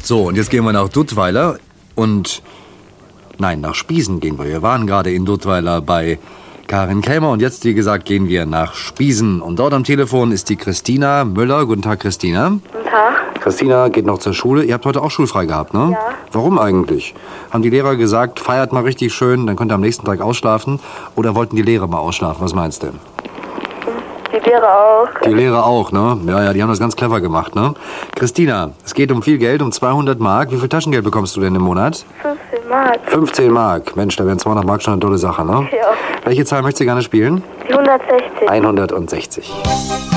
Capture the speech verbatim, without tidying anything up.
So, und jetzt gehen wir nach Duttweiler und... Nein, nach Spiesen gehen wir. Wir waren gerade in Duttweiler bei Karin Krämer und jetzt, wie gesagt, gehen wir nach Spiesen. Und dort am Telefon ist die Christina Müller. Guten Tag, Christina. Guten Tag. Christina geht noch zur Schule. Ihr habt heute auch schulfrei gehabt, ne? Ja. Warum eigentlich? Haben die Lehrer gesagt, feiert mal richtig schön, dann könnt ihr am nächsten Tag ausschlafen? Oder wollten die Lehrer mal ausschlafen? Was meinst du? Die Lehrer auch. Die Lehrer auch, ne? Ja, ja, die haben das ganz clever gemacht, ne? Christina, es geht um viel Geld, um zweihundert Mark. Wie viel Taschengeld bekommst du denn im Monat? fünfzehn Mark. fünfzehn Mark. Mensch, da wären zweihundert Mark schon eine tolle Sache, ne? Ja. Welche Zahl möchtest du gerne spielen? Die hundertsechzig. hundertsechzig.